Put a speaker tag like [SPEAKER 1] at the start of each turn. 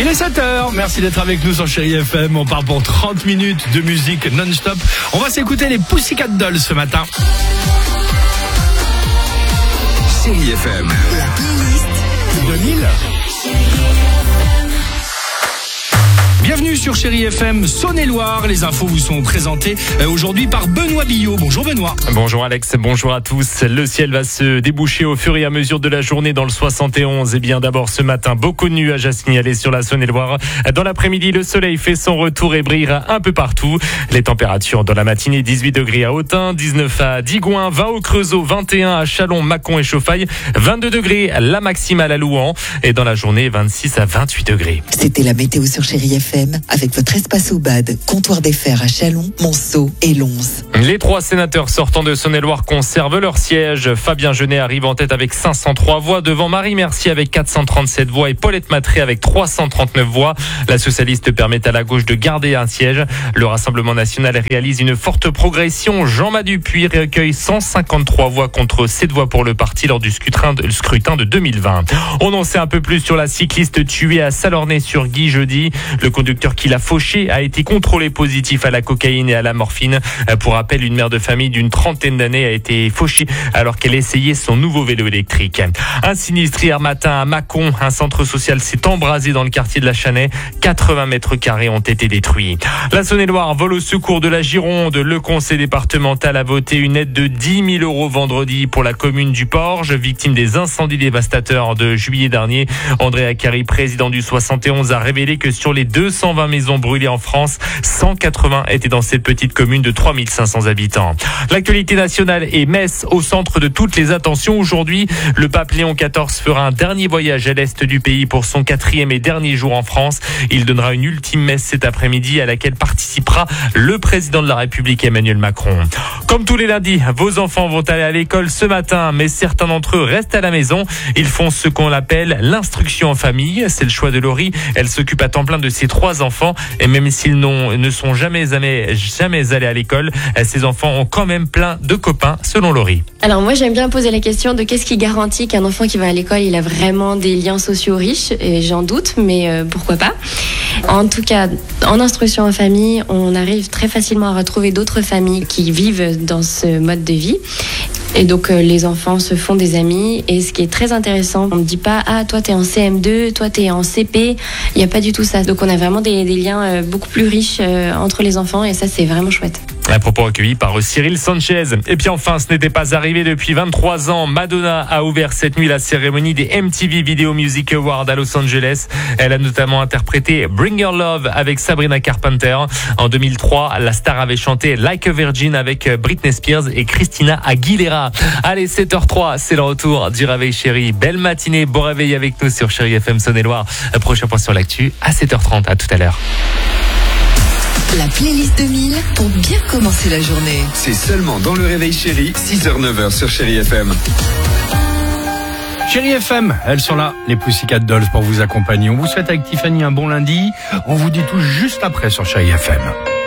[SPEAKER 1] Il est 7h, merci d'être avec nous sur Chérie FM. On part pour 30 minutes de musique non-stop. On va s'écouter les Pussycat Dolls ce matin.
[SPEAKER 2] Chérie FM.
[SPEAKER 3] La playlist
[SPEAKER 1] 2000. Bienvenue sur Chérie FM Saône-et-Loire. Les infos vous sont présentées aujourd'hui par Benoît Billot. Bonjour Benoît.
[SPEAKER 4] Bonjour Alex, bonjour à tous. Le ciel va se déboucher au fur et à mesure de la journée dans le 71. Et bien d'abord ce matin, beaucoup de nuages à signaler sur la Saône-et-Loire. Dans l'après-midi, le soleil fait son retour et brillera un peu partout. Les températures dans la matinée, 18 degrés à Autun, 19 à Digoin, 20 au Creusot, 21 à Châlons, Mâcon et Chauffaille, 22 degrés la maximale à Louan. Et dans la journée, 26 à 28 degrés.
[SPEAKER 3] C'était la météo sur Chérie FM avec votre espace au bad, comptoir des fers à Châlons, Monceau et Lons.
[SPEAKER 4] Les 3 sénateurs sortants de Saône-et-Loire conservent leur siège. Fabien Genet arrive en tête avec 503 voix devant Marie Mercier avec 437 voix et Paulette Matré avec 339 voix. La socialiste permet à la gauche de garder un siège. Le Rassemblement national réalise une forte progression. Jean Madupuis recueille 153 voix contre 7 voix pour le parti lors du scrutin de 2020. On en sait un peu plus sur la cycliste tuée à Salornay-sur-Guye jeudi. Le conducteur qui l'a fauché a été contrôlé positif à la cocaïne et à la morphine. Pour rappel, une mère de famille d'une trentaine d'années a été fauchée alors qu'elle essayait son nouveau vélo électrique. Un sinistre hier matin à Mâcon. Un centre social s'est embrasé dans le quartier de la Chanay. 80 mètres carrés ont été détruits. La Saône-et-Loire vole au secours de la Gironde. Le conseil départemental a voté une aide de 10 000 € vendredi pour la commune du Porge, victime des incendies dévastateurs de juillet dernier. André Acari, président du 71, a révélé que sur les 220 maisons brûlées en France, 180 étaient dans cette petite commune de 3500 habitants. L'actualité nationale est Metz au centre de toutes les attentions. Aujourd'hui, le pape Léon XIV fera un dernier voyage à l'est du pays pour son 4e et dernier jour en France. Il donnera une ultime messe cet après-midi à laquelle participera le président de la République Emmanuel Macron. Comme tous les lundis, vos enfants vont aller à l'école ce matin, mais certains d'entre eux restent à la maison. Ils font ce qu'on appelle l'instruction en famille. C'est le choix de Laurie. Elle s'occupe à temps plein de ses 3 enfants et même s'ils ne sont jamais allés à l'école, ces enfants ont quand même plein de copains selon Laurie.
[SPEAKER 5] Alors moi j'aime bien poser la question de qu'est-ce qui garantit qu'un enfant qui va à l'école il a vraiment des liens sociaux riches, et j'en doute, mais pourquoi pas. En tout cas, en instruction en famille, on arrive très facilement à retrouver d'autres familles qui vivent dans ce mode de vie. Et donc les enfants se font des amis, et ce qui est très intéressant, on ne dit pas toi t'es en CM2, toi t'es en CP, il n'y a pas du tout ça. Donc on a vraiment des liens beaucoup plus riches entre les enfants, et ça c'est vraiment chouette.
[SPEAKER 4] Un propos recueilli par Cyril Sanchez. Et puis enfin, ce n'était pas arrivé depuis 23 ans. Madonna a ouvert cette nuit la cérémonie des MTV Video Music Awards à Los Angeles. Elle a notamment interprété Bring Your Love avec Sabrina Carpenter. En 2003, la star avait chanté Like a Virgin avec Britney Spears et Christina Aguilera. Allez, 7h03, c'est le retour du Réveil Chérie. Belle matinée, bon réveil avec nous sur Chérie FM Saône-et-Loire. Prochain point sur l'actu à 7h30. À tout à l'heure.
[SPEAKER 3] La playlist 2000 pour bien commencer la journée.
[SPEAKER 2] C'est seulement dans le Réveil Chérie, 6h-9h sur Chérie FM.
[SPEAKER 1] Chérie FM, elles sont là, les Pussycat Dolls pour vous accompagner. On vous souhaite avec Tiffany un bon lundi. On vous dit tout juste après sur Chérie FM.